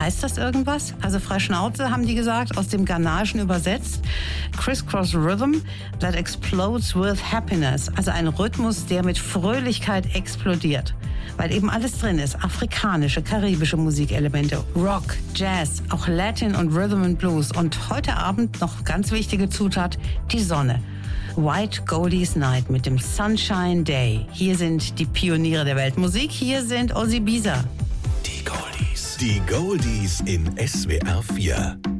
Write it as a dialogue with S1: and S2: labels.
S1: Heißt das irgendwas? Also frei Schnauze, haben die gesagt, aus dem Ghanaischen übersetzt. Crisscross Rhythm that explodes with happiness. Also ein Rhythmus, der mit Fröhlichkeit explodiert. Weil eben alles drin ist. Afrikanische, karibische Musikelemente, Rock, Jazz, auch Latin und Rhythm and Blues. Und heute Abend noch ganz wichtige Zutat, die Sonne. White Goldies Night mit dem Sunshine Day. Hier sind die Pioniere der Weltmusik. Hier sind Ozzy Bisa.
S2: Die Goldies. Die Goldies in SWR 4.